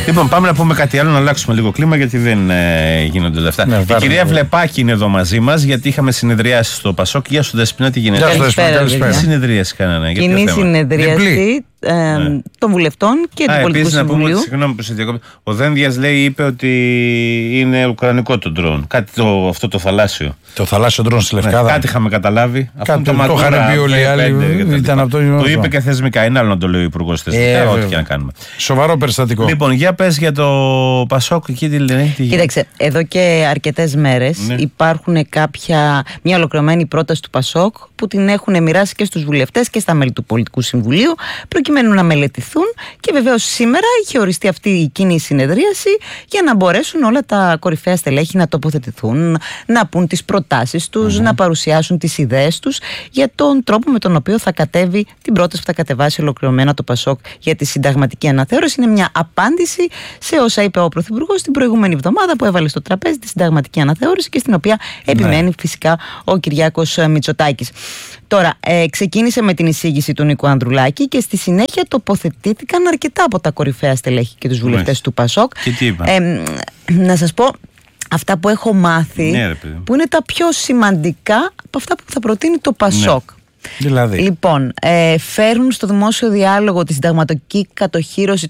Λοιπόν, πάμε να πούμε κάτι άλλο, να αλλάξουμε λίγο κλίμα, γιατί δεν γίνονται όλα αυτά. Η κυρία Βλεπάκη είναι εδώ μαζί μας, γιατί είχαμε συνεδριάσει στο Πασόκ. Γεια σου, Δεσπινά, τι γίνεται? Καλησπέρα. Τι συνεδρίαση κάνανε? Κοινή συνεδρίαση των βουλευτών και του Πολιτικού Συμβουλίου. Να πούμε, συγγνώμη που σε διακόπτω. Ο Δένδιας είπε ότι είναι ουκρανικό το ντρόν. Κάτι αυτό το θαλάσσιο. Το θαλάσσιο ντρόν στη Λευκάδα. Κάτι είχαμε καταλάβει. Κάτι το είχαν πει όλοι οι άλλοι. Το είπε και θεσμικά. Είναι άλλο να το λέει ο Υπουργός θεσμικά. Ό,τι και να κάνουμε. Σοβαρό περιστατικό. Λοιπόν, για πες για το Πασόκ. Κοίταξε, εδώ και αρκετές μέρες υπάρχουν μια ολοκληρωμένη πρόταση του Πασόκ που την έχουν μοιράσει και στους βουλευτές και στα μέλη του Πολιτικού Συμβουλίου, προκειμένου να μελετηθούν, και βεβαίως σήμερα είχε οριστεί αυτή η κοινή συνεδρίαση για να μπορέσουν όλα τα κορυφαία στελέχη να τοποθετηθούν, να πούν τις προτάσεις τους, να παρουσιάσουν τις ιδέες τους για τον τρόπο με τον οποίο θα κατέβει την πρόταση που θα κατεβάσει ολοκληρωμένα το Πασόκ για τη συνταγματική αναθεώρηση. Είναι μια απάντηση σε όσα είπε ο Πρωθυπουργός την προηγούμενη εβδομάδα, που έβαλε στο τραπέζι τη συνταγματική αναθεώρηση και στην οποία επιμένει φυσικά ο Κυριάκος Μητσοτάκης. Τώρα, ξεκίνησε με την εισήγηση του Νίκου Ανδρουλάκη και στη συνέχεια τοποθετήθηκαν αρκετά από τα κορυφαία στελέχη και τους βουλευτές του Πασόκ. Και τι είπαν? Να σας πω αυτά που έχω μάθει, που είναι τα πιο σημαντικά από αυτά που θα προτείνει το Πασόκ. Δηλαδή. Λοιπόν, φέρνουν στο δημόσιο διάλογο τη συνταγματική κατοχύρωση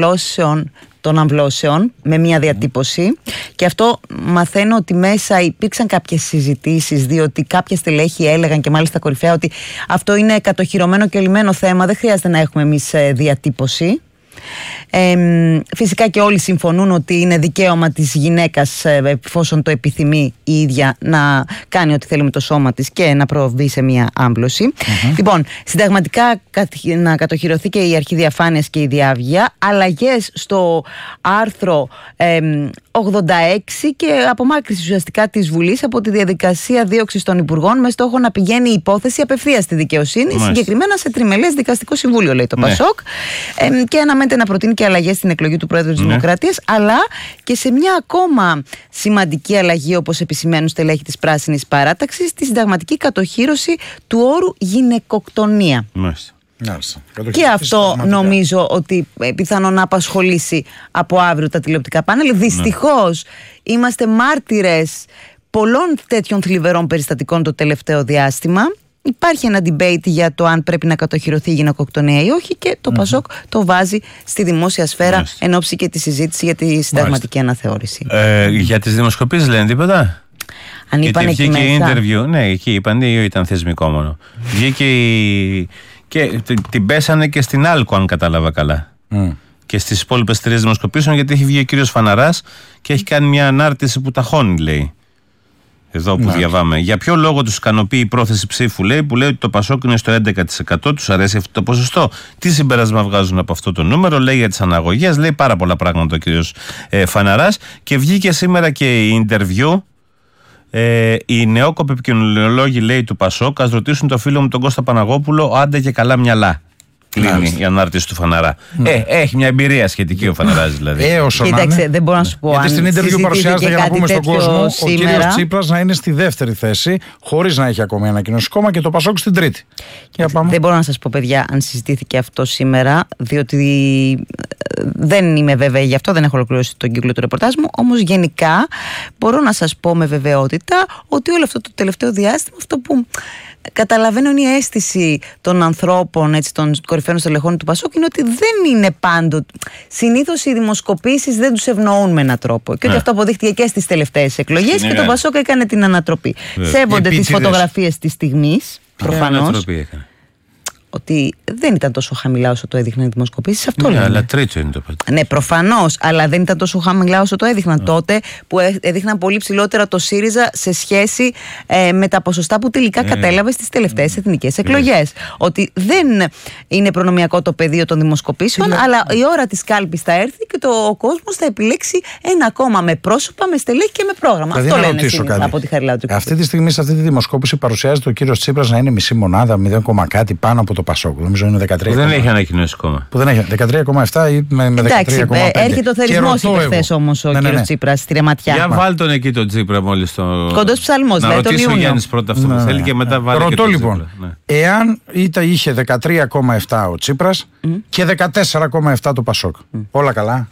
των αμβλώσεων με μια διατύπωση, και αυτό μαθαίνω ότι μέσα υπήρξαν κάποιες συζητήσεις, διότι κάποια στελέχη έλεγαν, και μάλιστα κορυφαία, ότι αυτό είναι κατοχυρωμένο και λυμμένο θέμα, δεν χρειάζεται να έχουμε εμείς διατύπωση. Φυσικά και όλοι συμφωνούν ότι είναι δικαίωμα της γυναίκας, εφόσον το επιθυμεί η ίδια, να κάνει ό,τι θέλει με το σώμα της και να προβεί σε μια άμβλωση. Λοιπόν, συνταγματικά να κατοχυρωθεί και η αρχή διαφάνειας και η διάβγεια, αλλαγές στο άρθρο 86 και απομάκρυνση ουσιαστικά της Βουλής από τη διαδικασία δίωξης των υπουργών, με στόχο να πηγαίνει η υπόθεση απευθείας στη δικαιοσύνη, συγκεκριμένα σε τριμελές δικαστικό συμβούλιο, λέει το Πασόκ, και αναμένεται να προτείνει και αλλαγές στην εκλογή του Πρόεδρου της Δημοκρατίας, αλλά και σε μια ακόμα σημαντική αλλαγή, όπως επισημαίνουν στελέχη της Πράσινης Παράταξης, στη συνταγματική κατοχύρωση του όρου γυναικοκτονία. Και αυτό νομίζω ότι πιθανόν να απασχολήσει από αύριο τα τηλεοπτικά πάνελ. Δυστυχώς είμαστε μάρτυρες πολλών τέτοιων θλιβερών περιστατικών το τελευταίο διάστημα. Υπάρχει ένα debate για το αν πρέπει να κατοχυρωθεί η γυναικοκτονία ή όχι, και το Πασόκ το βάζει στη δημόσια σφαίρα εν ώψη και τη συζήτηση για τη συνταγματική αναθεώρηση. Για τις δημοσκοπήσεις λένε τίποτα? Αν είπαν εκεί μέσα. Βγήκε interview, ναι, εκεί είπαν, ή ήταν θεσμικό μόνο? Βγήκε και την πέσανε και στην Άλκο, αν κατάλαβα καλά. Και στις υπόλοιπες 3 δημοσκοπήσεων, γιατί έχει βγει ο κύριος Φαναράς και έχει κάνει μια ανάρτηση που ταχώνει, λέει. Εδώ που διαβάμε. Για ποιο λόγο τους ικανοποιεί η πρόθεση ψήφου, λέει, που λέει ότι το Πασόκ είναι στο 11%, τους αρέσει αυτό το ποσοστό. Τι συμπέρασμα βγάζουν από αυτό το νούμερο? Λέει για τις αναγωγές, λέει πάρα πολλά πράγματα ο κύριος Φαναράς. Και βγήκε σήμερα και η interview. Οι νεόκοποι επικοινωνιολόγοι, λέει, του Πασόκ, ας ρωτήσουν το φίλο μου τον Κώστα Παναγόπουλο, άντε και καλά μυαλά. Κλείνει η ανάρτηση του Φαναρά. Έχει μια εμπειρία σχετική ο Φαναράς, δηλαδή. Κοίταξε, δεν μπορώ να σου πω. Γιατί στην interview παρουσιάζεται, για να πούμε στον κόσμο, ο κύριος Τσίπρας να είναι στη δεύτερη θέση, χωρίς να έχει ακόμη ανακοινώσει κόμμα, και το Πασόκ στην τρίτη. Δεν μπορώ να σας πω, παιδιά, αν συζητήθηκε αυτό σήμερα, διότι δεν είμαι βέβαιη γι' αυτό, δεν έχω ολοκληρώσει τον κύκλο του ρεπορτάζ μου. Όμως γενικά μπορώ να σας πω με βεβαιότητα ότι όλο αυτό το τελευταίο διάστημα, αυτό που καταλαβαίνω είναι η αίσθηση των ανθρώπων, έτσι, των κορυφαίων στελεχών του Πασόκ, είναι ότι δεν είναι πάντοτε. Συνήθως οι δημοσκοπήσεις δεν τους ευνοούν με έναν τρόπο. Και ότι αυτό αποδείχτηκε και στις τελευταίες εκλογές, και το Πασόκ έκανε την ανατροπή. Σέβονται τις φωτογραφίες της στιγμής, προφανώς. Ότι δεν ήταν τόσο χαμηλά όσο το έδειχναν οι δημοσκοπήσεις. Αυτό λένε. Αλλά τρίτο είναι το πρώτο. Ναι, προφανώς, αλλά δεν ήταν τόσο χαμηλά όσο το έδειχναν τότε, που έδειχναν πολύ ψηλότερα το ΣΥΡΙΖΑ σε σχέση με τα ποσοστά που τελικά κατέλαβε στις τελευταίες εθνικές εκλογές. Ότι δεν είναι προνομιακό το πεδίο των δημοσκοπήσεων, αλλά η ώρα της κάλπης θα έρθει και ο κόσμος θα επιλέξει ένα κόμμα με πρόσωπα, με στελέχη και με πρόγραμμα. Αυτό λένε από τη Χαριλάου. Αυτή τη στιγμή, σε αυτή τη δημοσκόπηση, παρουσιάζεται ο κύριος Τσίπρας να είναι μισή μονάδα, 0, κάτι πάνω από το Πασόκ. Νομίζω είναι 13. Που δεν έχει ανακοινώσει κόμμα. Που δεν έχει 13,7 ή με 13,5. Έρχεται ο θερισμός, είπε χθες όμως ο κύριος Τσίπρας στη Ρεματιά. Για βάλ τον εκεί τον Τσίπρα μόλις το. Κοντός ψαλμός, να ρωτήσει ο Γιάννης πρώτα αυτό που θέλει και μετά βάλει. Ρωτώ λοιπόν, εάν είχε 13,7 ο Τσίπρας και 14,7 το Πασόκ. Όλα καλά.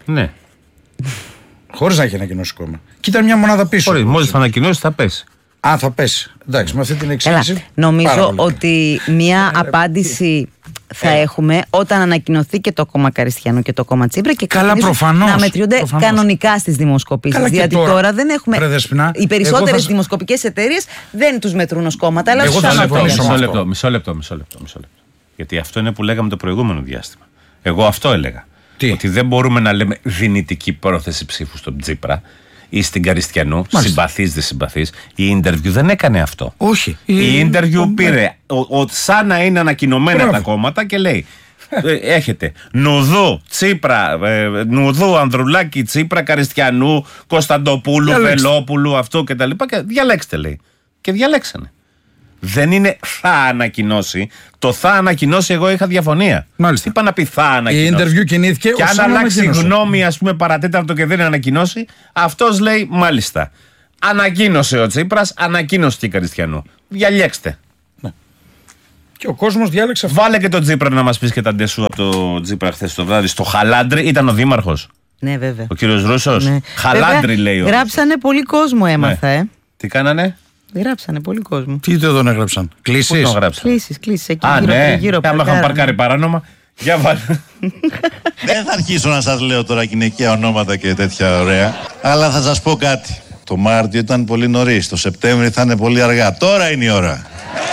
Ναι. Χωρίς να έχει ανακοινώσει κόμμα. Και ήταν μια μονάδα πίσω. Μόλις θα ανακοινώσει θα πέσει. Αν θα πέσει. Εντάξει, με αυτή την εξήγηση. Νομίζω ότι μια απάντηση θα έχουμε όταν ανακοινωθεί και το κόμμα Καριστιανού και το κόμμα Τσίπρα και να μετριούνται κανονικά στις δημοσκοπήσεις. Γιατί τώρα δεν έχουμε. Οι περισσότερες δημοσκοπικές εταιρείες δεν τους μετρούν ως κόμματα. Αλλά Μισό λεπτό. Γιατί αυτό είναι που λέγαμε το προηγούμενο διάστημα. Εγώ αυτό έλεγα. Ότι δεν μπορούμε να λέμε δυνητική πρόθεση ψήφου στον Τσίπρα ή στην Καριστιανού, συμπαθής, δεν συμπαθής. Η interview δεν έκανε αυτό. Όχι. Η interview πήρε σαν να είναι ανακοινωμένα τα κόμματα και λέει: έχετε Νουδού, Τσίπρα, Νουδού, Ανδρουλάκη, Τσίπρα, Καριστιανού, Κωνσταντοπούλου, Βελόπουλου, αυτό κτλ. Και διαλέξτε, λέει. Και διαλέξανε. Δεν είναι θα ανακοινώσει. Το θα ανακοινώσει, εγώ είχα διαφωνία. Μάλιστα. Είπα να πει θα ανακοινώσει. Η interview κινήθηκε. Και αν αλλάξει γνώμη, ας πούμε, παρατέταρτο και δεν ανακοινώσει, αυτός λέει μάλιστα. Ανακοίνωσε ο Τσίπρας, ανακοίνωσε και η Καριστιανού. Διαλέξτε. Ναι. Και ο κόσμος διάλεξε αυτό. Βάλε και τον Τσίπρα να μας πεις και τα ντεσού από το Τσίπρα χθες το βράδυ. Στο Χαλάντρι ήταν ο δήμαρχος. Ναι, βέβαια. Ο κύριος Ρούσος. Ναι. Χαλάντρι, λέει ο. Γράψανε πολύ κόσμο, έμαθα, ναι. Τι κάνανε? Γράψανε πολύ κόσμο. Τι τον έγραψαν? Κλήσεις. Κλήσεις. Εκεί γύρω άμα είχαν παρκάρει παράνομα. Για βάλε. Δεν θα αρχίσω να σας λέω τώρα γυναικεία ονόματα και τέτοια ωραία. Αλλά θα σας πω κάτι. Το Μάρτιο ήταν πολύ νωρίς. Το Σεπτέμβρη θα είναι πολύ αργά. Τώρα είναι η ώρα.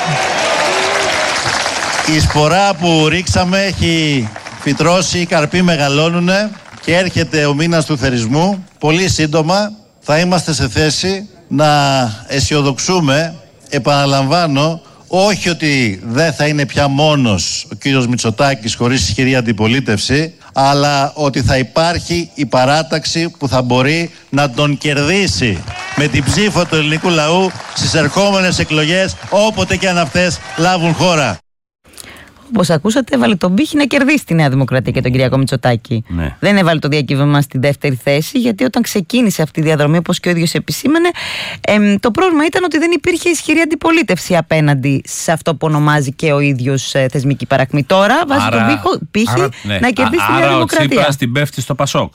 Η σπορά που ρίξαμε έχει φυτρώσει, οι καρποί μεγαλώνουνε και έρχεται ο μήνας του θερισμού. Πολύ σύντομα θα είμαστε σε θέση να αισιοδοξούμε, επαναλαμβάνω, όχι ότι δεν θα είναι πια μόνος ο κύριος Μητσοτάκης χωρίς ισχυρή αντιπολίτευση, αλλά ότι θα υπάρχει η παράταξη που θα μπορεί να τον κερδίσει με την ψήφο του ελληνικού λαού στις ερχόμενες εκλογές, όποτε και αν αυτές λάβουν χώρα. Όπως ακούσατε, έβαλε τον πύχη να κερδίσει τη Νέα Δημοκρατία και τον Κυριάκο Μητσοτάκη. Ναι. Δεν έβαλε το διακύβευμα στη δεύτερη θέση, γιατί όταν ξεκίνησε αυτή η διαδρομή, όπως και ο ίδιος επισήμανε, το πρόβλημα ήταν ότι δεν υπήρχε ισχυρή αντιπολίτευση απέναντι σε αυτό που ονομάζει και ο ίδιος θεσμική παρακμή. Τώρα βάζει τον πύχη να κερδίσει τη Νέα Δημοκρατία. Άρα ο Τσίπρας την πέφτει στο Πασόκ.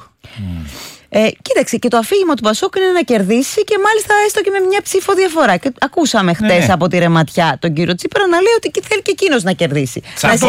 Κοίταξε, και το αφήγημα του Πασόκ είναι να κερδίσει και μάλιστα έστω και με μια ψήφο διαφορά. Και ακούσαμε χτες από τη Ρεματιά τον κύριο Τσίπρα να λέει ότι θέλει και εκείνος να κερδίσει.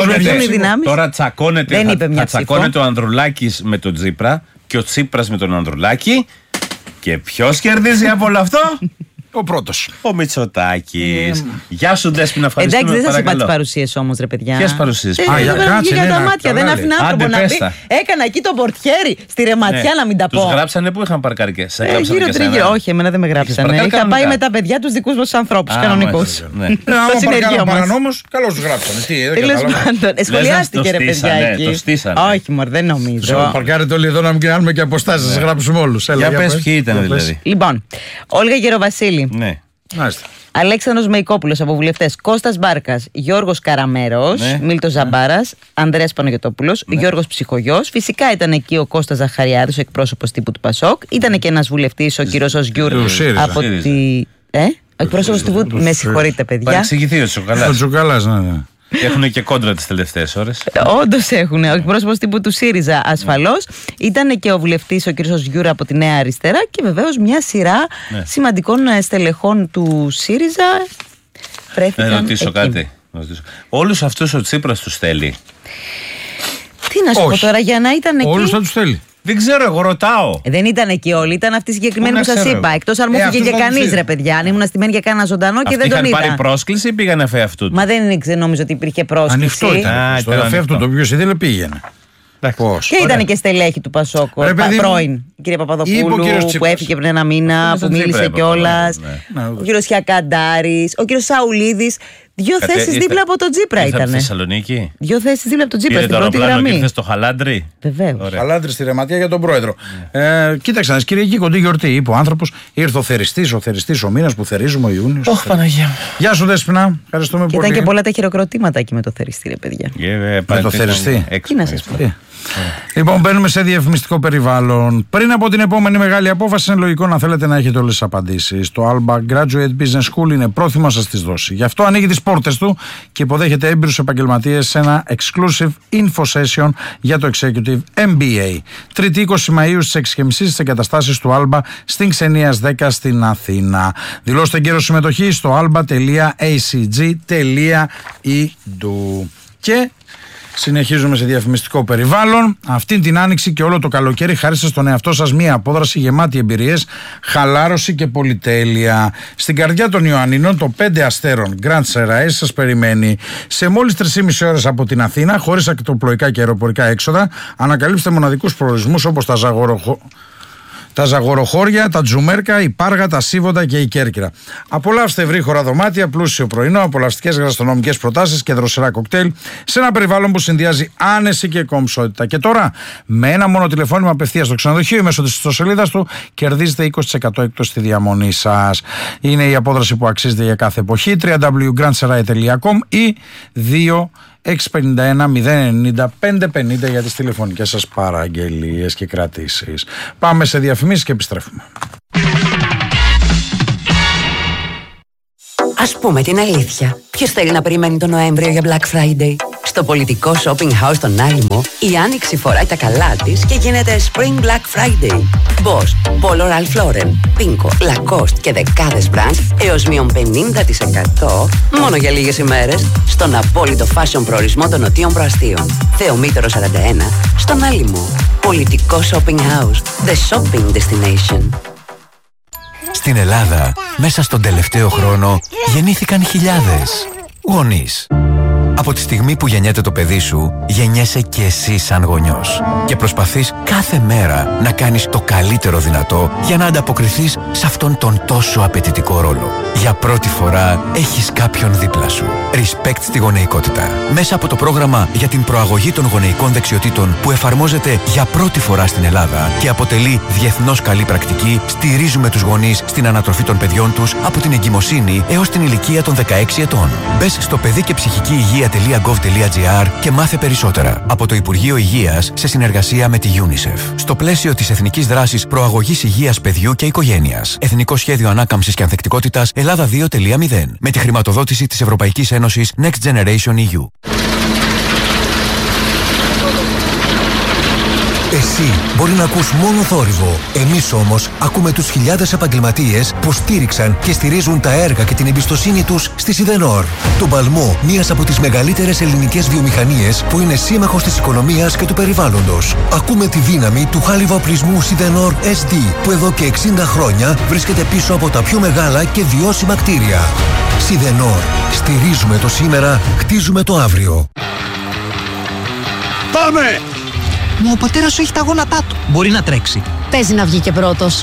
Τώρα τσακώνεται ο Ανδρουλάκης με τον Τσίπρα και ο Τσίπρας με τον Ανδρουλάκη. Και ποιος κερδίζει από όλο αυτό? Ο πρώτος. Ο Μητσοτάκης. Γεια σου, Δέσποινα, ευχαριστούμε. Εντάξει, δεν σας είπα τις παρουσίες όμως, ρε παιδιά. Ποιες παρουσίες? Για τα μάτια, δεν άφηνε άνθρωπο να πει. Έκανα εκεί τον πορτιέρι στη Ρεματιά να μην τα πω. Τους γράψανε που είχαν παρκάρει και σε γύρω. Όχι, εμένα δεν με γράψανε. Είχα πάει με τα παιδιά τους δικούς μας ανθρώπους κανονικούς. Αν παρκάραν παρανόμως, καλώς τους γράψανε. Τέλος πάντων. Σχολιάστηκε, ρε παιδιά εκεί. Όχι, μωρ, δεν νομίζω. Παρκάρετε όλοι εδώ να μην κάνουμε και αποστάσεις, σας γράψουμε όλους. Για πες ποιοι ήταν δηλαδή. Λοιπόν, Όλγα Γεροβασίλη. Ναι. Αλέξανδρος Μεϊκόπουλος από βουλευτές, Κώστας Μπάρκας, Γιώργος Καραμέρος, Μίλτος Ζαμπάρας, Ανδρέας Παναγιωτόπουλος, Γιώργος Ψυχογιός. Φυσικά ήταν εκεί ο Κώστας Ζαχαριάδης, ο εκπρόσωπος τύπου του Πασόκ. Ήταν και ένας βουλευτής, ο κύριος Οσγιούρ από τη. Ο εκπρόσωπος τύπου. Με συγχωρείτε, παιδιά. Παρεξηγηθεί ο Τσουκαλάς. Ναι. Έχουν και κόντρα τις τελευταίες ώρες. Όντως έχουν. Ο εκπρόσωπος τύπου του ΣΥΡΙΖΑ ασφαλώς. Ήταν και ο βουλευτής ο κ. Γιούρα από τη Νέα Αριστερά και βεβαίως μια σειρά σημαντικών στελεχών του ΣΥΡΙΖΑ βρέθηκαν. Να ρωτήσω κάτι. Όλους αυτούς ο Τσίπρας τους θέλει? Τι να σου πω τώρα, για να ήταν εκεί. Όλους θα τους θέλει. Δεν ξέρω, εγώ ρωτάω. Δεν ήταν εκεί όλοι, ήταν αυτοί οι συγκεκριμένοι που σας είπα. Εκτός αν μου έφυγε και κανείς, ρε παιδιά. Αν ήμουν στημένοι για κανένα ζωντανό και δεν τον είδα. Είχαν πάρει πρόσκληση ή πήγανε αφέ αυτού? Μα δεν νόμιζα ότι υπήρχε πρόσκληση. Ανοιχτό ήταν. Στο αφέ αυτού το ποιος ήθελε πήγαινε. Πώς. Και ήταν και στελέχη του Πασόκ. Πρώην. Η κυρία Παπαδοπούλου που έφυγε πριν ένα μήνα, που μίλησε κιόλας. Ο κύριος Χιακαντάρης, ο κύριος Σαουλίδης. Δύο θέσεις δίπλα από τον Τσίπρα ήταν. Στη Θεσσαλονίκη. Δύο θέσεις δίπλα από τον Τσίπρα στην πρώτη γραμμή. Ήρθε στο Χαλάντρι. Βεβαίως. Χαλάντρι στη Ρεματιά για τον πρόεδρο. Κοίταξε να Κυριακή κοντή γιορτή. Είπε ο άνθρωπος, ήρθε ο θεριστής ο μήνας που θερίζουμε ο Ιούνιος. Ωχ, Παναγία. Γεια σου, Δέσποινα. Ευχαριστούμε πολύ. Ήταν και πολλά τα χειροκροτήματα εκεί με το θεριστή, ρε παιδιά. Με το θεριστή. Τι να σας πω. Λοιπόν, μπαίνουμε σε διαφημιστικό περιβάλλον. Πριν από την επόμενη μεγάλη απόφαση, είναι λογικό να θέλετε να έχετε όλες τις απαντήσεις. Το Alba Graduate Business School είναι πρόθυμο να σας τις δώσει. Γι' αυτό ανοίγει τις πόρτες του και υποδέχεται έμπειρους επαγγελματίες σε ένα exclusive info session για το Executive MBA. 3η 20 Μαΐου στις 6.30 στις εγκαταστάσεις του Alba στην Ξενίας 10 στην Αθήνα. Δηλώστε καιρό συμμετοχή στο alba.acg.edu. Και συνεχίζουμε σε διαφημιστικό περιβάλλον. Αυτήν την άνοιξη και όλο το καλοκαίρι χαρίστε στον εαυτό σας μία απόδραση γεμάτη εμπειρίες, χαλάρωση και πολυτέλεια. Στην καρδιά των Ιωαννίνων το 5 αστέρων Grand Seraes σας περιμένει. Σε μόλις 3,5 ώρες από την Αθήνα, χωρίς ακτοπλοϊκά και αεροπορικά έξοδα, ανακαλύψτε μοναδικούς προορισμούς όπως τα Ζαγοροχώρια, τα Τζουμέρκα, η Πάργα, τα Σίβοντα και η Κέρκυρα. Απολαύστε ευρύχωρα δωμάτια, πλούσιο πρωινό, απολαυστικές γαστρονομικές προτάσεις και δροσερά κοκτέιλ σε ένα περιβάλλον που συνδυάζει άνεση και κομψότητα. Και τώρα, με ένα μόνο τηλεφώνημα απευθείας στο ξενοδοχείο ή μέσω της ιστοσελίδας του, κερδίζετε 20% έκπτωση στη διαμονή σας. Είναι η απόδραση που αξίζεται για κάθε εποχή. www.grandserai.com ή 2-651-090-550 για τις τηλεφωνικές σας παραγγελίες και κρατήσεις. Πάμε σε διαφημίσεις και επιστρέφουμε. Ας πούμε την αλήθεια. Ποιος θέλει να περιμένει τον Νοέμβριο για Black Friday? Στο πολιτικό shopping house στον Άλυμο, η Άνοιξη φοράει τα καλά της και γίνεται Spring Black Friday. Boss, Polo Ralph Lauren, Pinko, Lacoste και δεκάδες brands έως μείον 50% μόνο για λίγες ημέρες στον απόλυτο fashion προορισμό των Νοτίων Προαστίων. Θεομήτωρο 41, στον Άλυμο. Πολιτικό shopping house, the shopping destination. Στην Ελλάδα, μέσα στον τελευταίο χρόνο, γεννήθηκαν χιλιάδες γονείς. Από τη στιγμή που γεννιέται το παιδί σου, γεννιέσαι και εσύ σαν γονιός. Και προσπαθείς κάθε μέρα να κάνεις το καλύτερο δυνατό για να ανταποκριθείς σε αυτόν τον τόσο απαιτητικό ρόλο. Για πρώτη φορά έχεις κάποιον δίπλα σου. Respect στη γονεϊκότητα. Μέσα από το πρόγραμμα για την προαγωγή των γονεϊκών δεξιοτήτων που εφαρμόζεται για πρώτη φορά στην Ελλάδα και αποτελεί διεθνώς καλή πρακτική, στηρίζουμε τους γονείς στην ανατροφή των παιδιών τους από την εγκυμοσύνη έως την ηλικία των 16 ετών. Μπες στο παιδί και ψυχική υγεία.gov.gr και μάθε περισσότερα από το Υπουργείο Υγείας σε συνεργασία με τη UNICEF. Στο πλαίσιο της Εθνικής Δράσης Προαγωγής Υγείας Παιδιού και Οικογένειας. Εθνικό Σχέδιο Ανάκαμψης και Ανθεκτικότητας Ελλάδα 2.0. Με τη χρηματοδότηση της Ευρωπαϊκής Ένωσης Next Generation EU. Εσύ μπορεί να ακούς μόνο θόρυβο. Εμείς όμως ακούμε τους χιλιάδες επαγγελματίες που στήριξαν και στηρίζουν τα έργα και την εμπιστοσύνη τους στη Σιδενόρ. Τον παλμό μιας από τις μεγαλύτερες ελληνικές βιομηχανίες που είναι σύμμαχος της οικονομίας και του περιβάλλοντος. Ακούμε τη δύναμη του χάλιβα-οπλισμού Σιδενόρ SD που εδώ και 60 χρόνια βρίσκεται πίσω από τα πιο μεγάλα και βιώσιμα κτίρια. Σιδενόρ. Στηρίζουμε το σήμερα, χτίζουμε το αύριο. Πάμε! Μα ο πατέρας σου έχει τα γόνατά του. Μπορεί να τρέξει. Παίζει να βγει και πρώτος.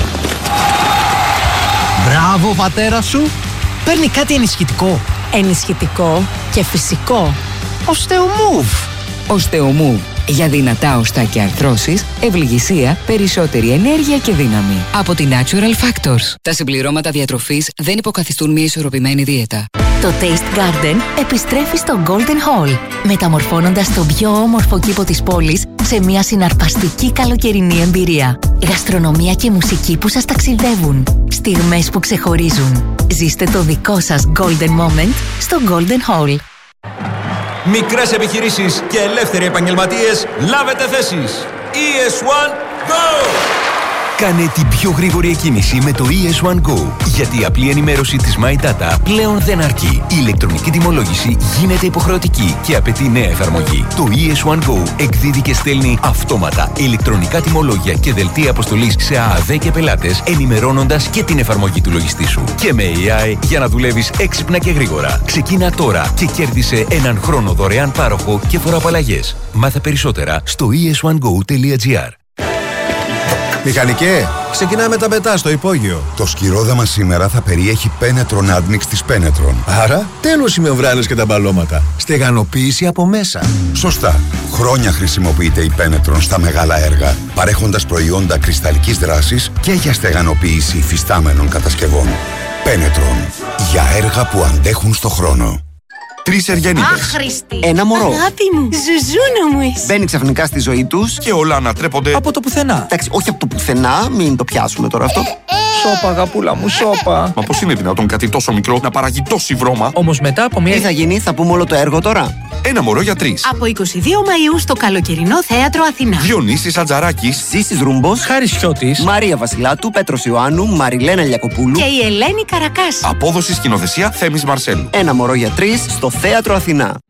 Μπράβο, πατέρα σου. Παίρνει κάτι ενισχυτικό. Ενισχυτικό και φυσικό. Osteomove. Osteomove. Για δυνατά οστά και αρθρώσεις, ευληγησία, περισσότερη ενέργεια και δύναμη. Από τη Natural Factors. Τα συμπληρώματα διατροφής δεν υποκαθιστούν μια ισορροπημένη δίαιτα. Το Taste Garden επιστρέφει στο Golden Hall, μεταμορφώνοντας τον πιο όμορφο κήπο της πόλης σε μια συναρπαστική καλοκαιρινή εμπειρία. Γαστρονομία και μουσική που σας ταξιδεύουν. Στιγμές που ξεχωρίζουν. Ζήστε το δικό σας Golden Moment στο Golden Hall. Μικρές επιχειρήσεις και ελεύθεροι επαγγελματίες, λάβετε θέσεις. ES1 Go! Κάνε την πιο γρήγορη εκκίνηση με το ES1 Go. Γιατί η απλή ενημέρωση της My Data πλέον δεν αρκεί. Η ηλεκτρονική τιμολόγηση γίνεται υποχρεωτική και απαιτεί νέα εφαρμογή. Το ES1 Go εκδίδει και στέλνει αυτόματα ηλεκτρονικά τιμολόγια και δελτία αποστολής σε ΑΑΔ και πελάτες, ενημερώνοντας και την εφαρμογή του λογιστή σου. Και με AI για να δουλεύεις έξυπνα και γρήγορα. Ξεκίνα τώρα και κέρδισε έναν χρόνο δωρεάν πάροχο και φοροαπαλλαγές. Μάθε περισσότερα στο es1go.gr. Μηχανικέ, ξεκινάμε τα πετά στο υπόγειο. Το σκυρόδαμα σήμερα θα περιέχει Penetron Admix της Penetron. Άρα, τέλος οι μεμβράνες και τα μπαλώματα. Στεγανοποίηση από μέσα. Σωστά. Χρόνια χρησιμοποιείται η Penetron στα μεγάλα έργα, παρέχοντας προϊόντα κρυσταλλικής δράσης και για στεγανοποίηση υφιστάμενων κατασκευών. Penetron. Για έργα που αντέχουν στο χρόνο. 3 Εργενίδες. Άχρηστη. Ένα μωρό. Αγάπη μου, ζουζούνα μου είσαι. Μπαίνει ξαφνικά στη ζωή τους Και όλα ανατρέπονται από το πουθενά. Εντάξει, όχι από το πουθενά, μην το πιάσουμε τώρα αυτό. Σώπα, αγαπούλα μου, σώπα. Μα πώς είναι δυνατόν κάτι τόσο μικρό να παράγει τόση βρώμα? Όμως μετά από μια... Τι θα γίνει, θα πούμε όλο το έργο τώρα. Ένα μωρό για 3. Από 22 Μαΐου στο Καλοκαιρινό Θέατρο Αθηνά. Διονύσης Ατζαράκης, Ζήσης Ρούμπος, Χάρης Χιώτης, Μαρία Βασιλάτου, Πέτρος Ιωάννου, Μαριλένα Λιακοπούλου Και η Ελένη Καρακάση. απόδοση σκηνοθεσία Θέμης Μαρσέλου. Ένα μωρό για 3 στο Θέατρο Αθηνά.